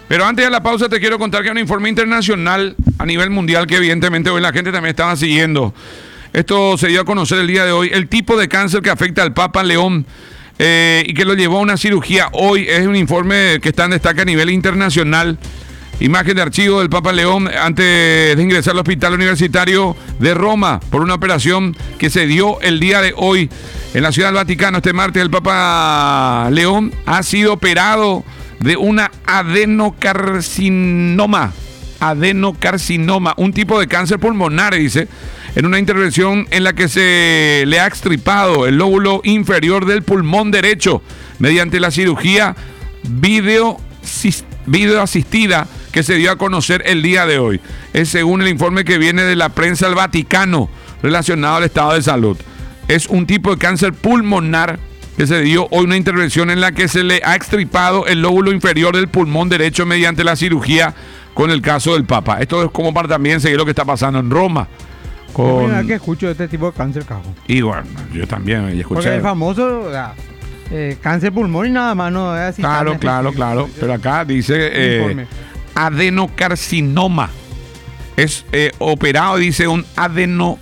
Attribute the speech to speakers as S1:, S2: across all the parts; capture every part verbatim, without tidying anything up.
S1: Pero antes de la pausa te quiero contar que hay un informe internacional a nivel mundial que evidentemente hoy la gente también estaba siguiendo. Esto se dio a conocer el día de hoy. El tipo de cáncer que afecta al Papa León eh, y que lo llevó a una cirugía hoy es un informe que está en destaque a nivel internacional. Imagen de archivo del Papa León antes de ingresar al Hospital Universitario de Roma por una operación que se dio el día de hoy en la Ciudad del Vaticano. Este martes el Papa León ha sido operado de una adenocarcinoma. Adenocarcinoma, un tipo de cáncer pulmonar, dice, en una intervención en la que se le ha extirpado el lóbulo inferior del pulmón derecho mediante la cirugía video, video asistida que se dio a conocer el día de hoy. Es según el informe que viene de la prensa del Vaticano relacionado al estado de salud. Es un tipo de cáncer pulmonar que se dio hoy una intervención en la que se le ha extirpado el lóbulo inferior del pulmón derecho mediante la cirugía con el caso del Papa. Esto es como para también seguir lo que está pasando en Roma.
S2: Con... Es la que escucho de este tipo de cáncer, cajo.
S1: Y bueno, yo también y escuché.
S2: Porque el famoso o sea, eh, cáncer pulmón y nada más, no es así.
S1: Claro, claro, claro. Pero acá dice eh, adenocarcinoma. Es eh, operado, dice un adeno,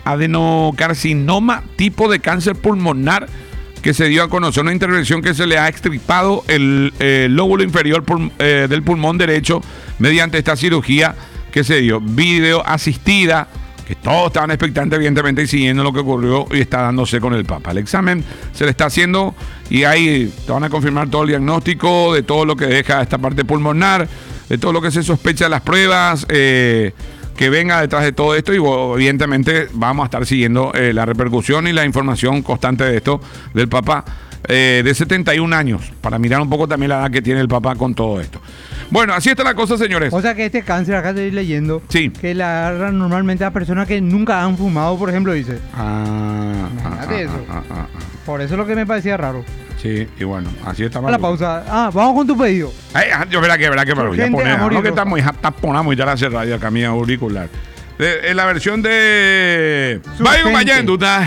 S1: adenocarcinoma, tipo de cáncer pulmonar que se dio a conocer una intervención que se le ha extirpado el eh, lóbulo inferior pul eh, del pulmón derecho mediante esta cirugía que se dio, video asistida, que todos estaban expectantes evidentemente y siguiendo lo que ocurrió y está dándose con el Papa. El examen se le está haciendo y ahí te van a confirmar todo el diagnóstico de todo lo que deja esta parte pulmonar, de todo lo que se sospecha de las pruebas, eh, que venga detrás de todo esto y bueno, evidentemente vamos a estar siguiendo eh, la repercusión y la información constante de esto del Papa eh, de setenta y un años, para mirar un poco también la edad que tiene el Papa con todo esto. Bueno, así está la cosa, señores.
S2: O sea que este cáncer, acá estoy leyendo,
S1: sí,
S2: que la agarran normalmente a personas que nunca han fumado, por ejemplo, dice.
S1: Ah,
S2: ah,
S1: ah,
S2: eso.
S1: Ah, ah, ah.
S2: Por eso es lo que me parecía raro.
S1: Sí, y bueno, así está.
S2: La pausa. Ah, vamos con tu pedido.
S1: Ay, yo verá que, verá que, pero ya poner, no que está muy taponada, muy ya la cerrada, acá mi auricular. De, en la versión de... Vaya, compañero,